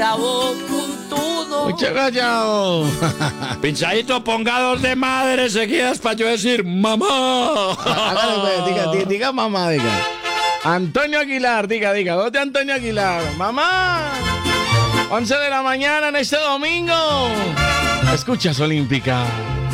Muchas gracias. Pinchadito, pongados de madre seguidas para yo decir mamá. Diga mamá, diga. Antonio Aguilar, diga. Voz de Antonio Aguilar. Mamá. 11 de la mañana en este domingo. Escuchas Olímpica.